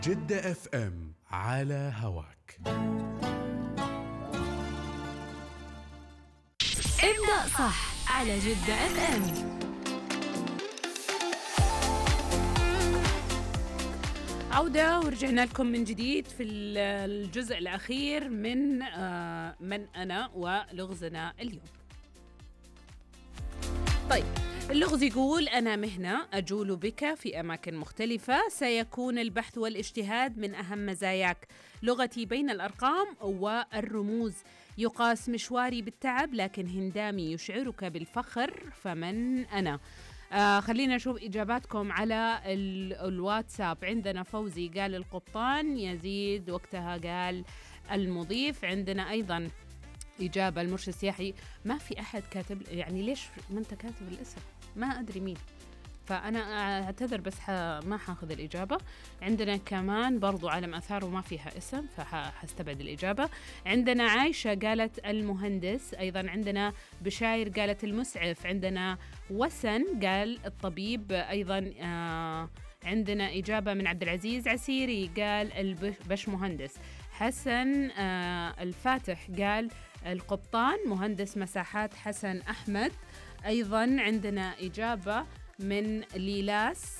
جدة اف ام على هواك. ابدأ صح على جدة اف ام. عودة ورجعنا لكم من جديد في الجزء الأخير من من أنا ولغزنا اليوم. طيب، اللغز يقول: أنا مهنة أجول بك في أماكن مختلفة، سيكون البحث والاجتهاد من أهم مزاياك، لغتي بين الأرقام والرموز، يقاس مشواري بالتعب لكن هندامي يشعرك بالفخر، فمن أنا؟ خلينا نشوف إجاباتكم على الواتساب. عندنا فوزي قال القبطان، يزيد وقتها قال المضيف. عندنا أيضا إجابة المرشد السياحي. ما في أحد كاتب، يعني ليش ما أنت كاتب الاسم؟ ما أدري مين، فأنا أعتذر بس ما حاخذ الإجابة. عندنا كمان برضو علم أثار وما فيها اسم فحستبعد الإجابة. عندنا عايشة قالت المهندس. أيضا عندنا بشاير قالت المسعف. عندنا وسن قال الطبيب. أيضا عندنا إجابة من عبد العزيز عسيري قال البش مهندس. حسن الفاتح قال القبطان مهندس مساحات حسن أحمد. أيضا عندنا إجابة من ليلاس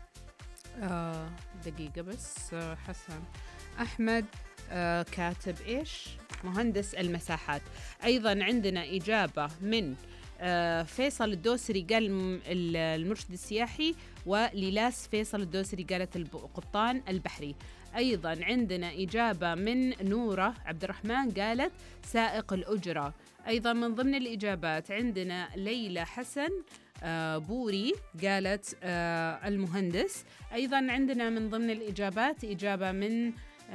دقيقة بس حسن أحمد كاتب إيش؟ مهندس المساحات. أيضا عندنا إجابة من فيصل الدوسري قال المرشد السياحي، وليلاس فيصل الدوسري قالت القبطان البحري. أيضا عندنا إجابة من نورة عبد الرحمن قالت سائق الأجرة. أيضا من ضمن الإجابات عندنا ليلى حسن بوري قالت المهندس. أيضا عندنا من ضمن الإجابات إجابة من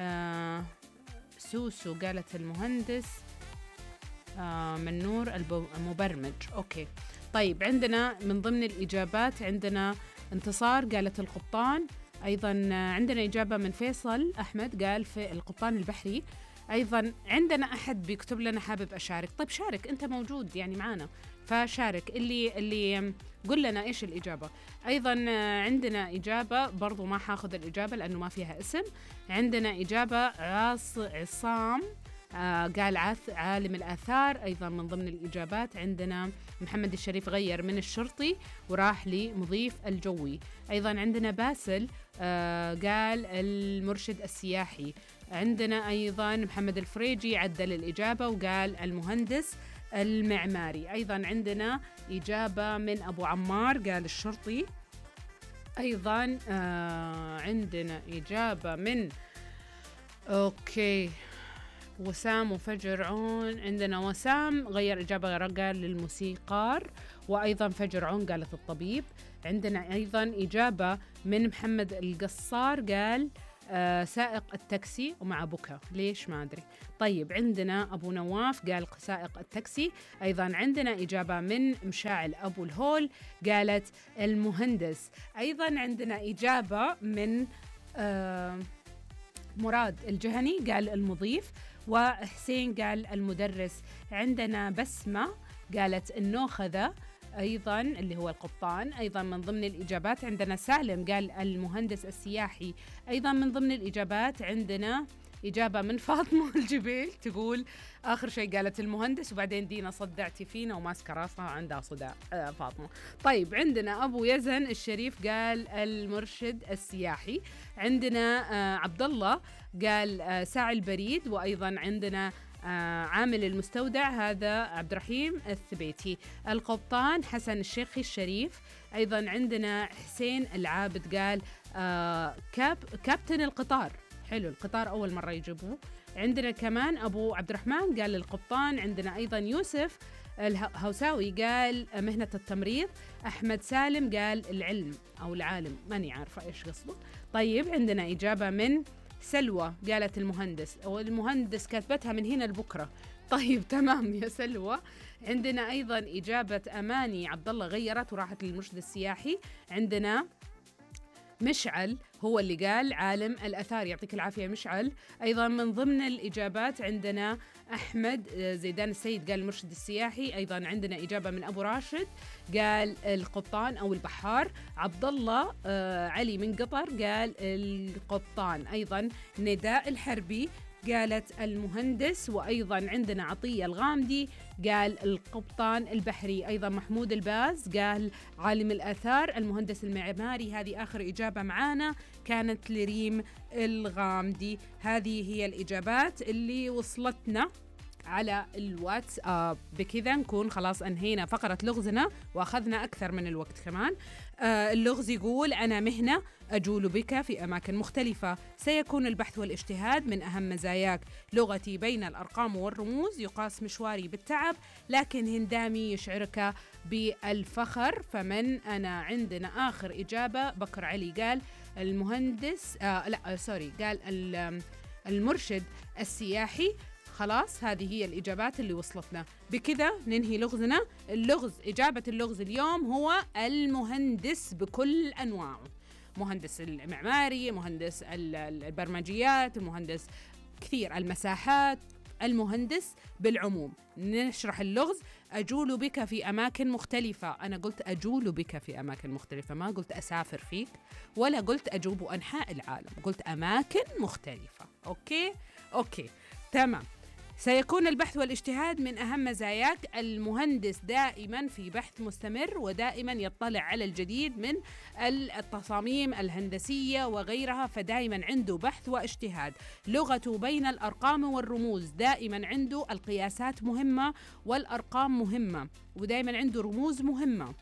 سوسو قالت المهندس. من نور المبرمج. أوكي، طيب عندنا من ضمن الإجابات عندنا انتصار قالت القبطان. أيضا عندنا إجابة من فيصل أحمد قال في القبطان البحري. أيضا عندنا أحد بيكتب لنا حابب أشارك. طيب شارك، أنت موجود يعني معانا، فشارك اللي قل لنا إيش الإجابة. أيضا عندنا إجابة برضو ما حاخذ الإجابة لأنه ما فيها اسم. عندنا إجابة عصام قال عالم الآثار. أيضا من ضمن الإجابات عندنا محمد الشريف غير من الشرطي وراح لمضيف الجوي. أيضا عندنا باسل قال المرشد السياحي. عندنا أيضا محمد الفريجي عدل الإجابة وقال المهندس المعماري. أيضا عندنا إجابة من أبو عمار قال الشرطي. أيضا عندنا إجابة من وسام وفجر عون. عندنا وسام غير إجابة قال للموسيقار، وأيضا فجر عون قالت الطبيب. عندنا أيضا إجابة من محمد القصار قال سائق التاكسي ومع بكى، ليش ما أدري. طيب عندنا أبو نواف قال سائق التاكسي. أيضا عندنا إجابة من مشاعل أبو الهول قالت المهندس. أيضا عندنا إجابة من مراد الجهني قال المضيف، وحسين قال المدرس. عندنا بسمة قالت النوخذة أيضا اللي هو القبطان. أيضا من ضمن الإجابات عندنا سالم قال المهندس السياحي. أيضا من ضمن الإجابات عندنا إجابة من فاطمة الجبيل تقول آخر شيء قالت المهندس، وبعدين دينا صدعتي فينا وماسكة راسها عندها صداع فاطمة. طيب عندنا أبو يزن الشريف قال المرشد السياحي. عندنا عبد الله قال ساعي البريد. وأيضا عندنا عامل المستودع هذا عبد الرحيم الثبيتي. القبطان حسن الشيخي الشريف. أيضا عندنا حسين العابد قال كابتن القطار. حلو، القطار أول مرة يجيبوه. عندنا كمان أبو عبد الرحمن قال القبطان. عندنا أيضا يوسف الهوساوي قال مهنة التمريض. أحمد سالم قال العلم أو العالم، ماني عارفة إيش قصده. طيب عندنا إجابة من سلوى قالت المهندس، والمهندس كاتبتها من هنا لبكرة. طيب تمام يا سلوى. عندنا أيضا إجابة أماني عبد الله غيرت وراحت للمرشد السياحي. عندنا مشعل هو اللي قال عالم الآثار، يعطيك العافية مشعل. أيضا من ضمن الإجابات عندنا أحمد زيدان السيد قال المرشد السياحي. أيضا عندنا إجابة من أبو راشد قال القبطان أو البحار. عبد الله علي من قطر قال القبطان. أيضا نداء الحربي قالت المهندس. وأيضا عندنا عطية الغامدي قال القبطان البحري. أيضا محمود الباز قال عالم الآثار. المهندس المعماري هذه آخر إجابة معانا كانت لريم الغامدي. هذه هي الإجابات اللي وصلتنا على الواتساب. بكذا نكون خلاص أنهينا فقرة لغزنا وأخذنا أكثر من الوقت كمان. اللغز يقول: أنا مهنة أجول بك في أماكن مختلفة، سيكون البحث والاجتهاد من أهم مزاياك، لغتي بين الأرقام والرموز، يقاس مشواري بالتعب لكن هندامي يشعرك بالفخر. فمن أنا؟ عندنا آخر إجابة بكر علي قال المهندس قال المرشد السياحي. خلاص هذه هي الإجابات اللي وصلتنا. بكذا ننهي لغزنا. إجابة اللغز اليوم هو المهندس بكل أنواعه، مهندس المعماري، مهندس البرمجيات، مهندس كثير المساحات، المهندس بالعموم. نشرح اللغز: أجول بك في أماكن مختلفة. أنا قلت أجول بك في أماكن مختلفة، ما قلت أسافر فيك ولا قلت أجوب أنحاء العالم، قلت أماكن مختلفة. أوكي تمام. سيكون البحث والاجتهاد من أهم مزاياك. المهندس دائما في بحث مستمر ودائما يطلع على الجديد من التصاميم الهندسية وغيرها، فدائما عنده بحث واجتهاد. لغته بين الأرقام والرموز، دائما عنده القياسات مهمة والأرقام مهمة ودائما عنده رموز مهمة.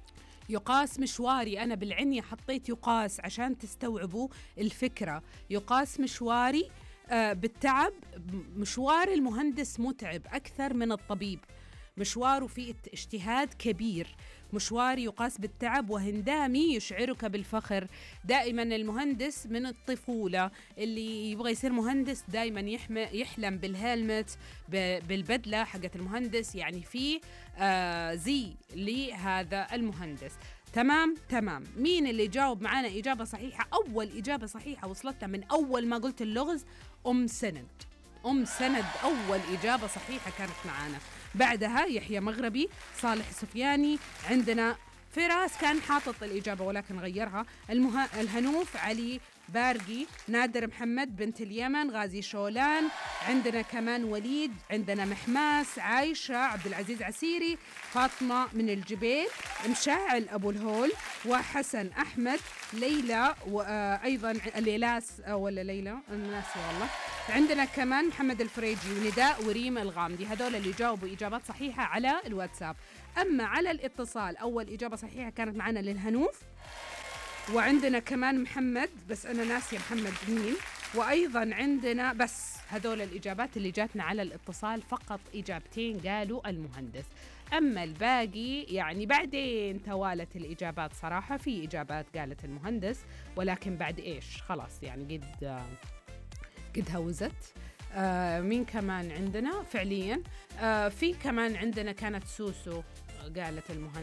يقاس مشواري، أنا بالعنية حطيت يقاس عشان تستوعبوا الفكرة. يقاس مشواري بالتعب. مشوار المهندس متعب أكثر من الطبيب، مشواره فيه اجتهاد كبير. مشوار يقاس بالتعب وهندامي يشعرك بالفخر. دائما المهندس من الطفولة اللي يبغى يصير مهندس دائما يحلم بالهلمت، بالبدلة حقت المهندس، يعني في زي لهذا المهندس. تمام. مين اللي جاوب معنا إجابة صحيحة؟ أول إجابة صحيحة وصلتنا من أول ما قلت اللغز أم سند أول إجابة صحيحة كانت معانا. بعدها يحيى مغربي، صالح سفياني، عندنا فراس كان حاطط الإجابة ولكن غيرها، الهنوف، علي بارقي، نادر محمد، بنت اليمن، غازي شولان، عندنا كمان وليد، عندنا محماس، عايشة، عبد العزيز عسيري، فاطمة من الجبيل، مشاعل أبو الهول، وحسن أحمد، ليلى، وأيضا ليلاس ولا ليلى ناسي والله. عندنا كمان محمد الفريجي ونداء وريم الغامدي. هذول اللي جاوبوا إجابات صحيحة على الواتساب. أما على الاتصال أول إجابة صحيحة كانت معنا للهنوف، وعندنا كمان محمد بس أنا ناسي محمد مين، وأيضا عندنا بس هذول الإجابات اللي جاتنا على الاتصال، فقط إجابتين قالوا المهندس. أما الباقي يعني بعدين توالت الإجابات صراحة، في إجابات قالت المهندس ولكن بعد إيش خلاص يعني قد هوزت. مين كمان عندنا فعليا؟ في كمان عندنا كانت سوسو قالت المهندس.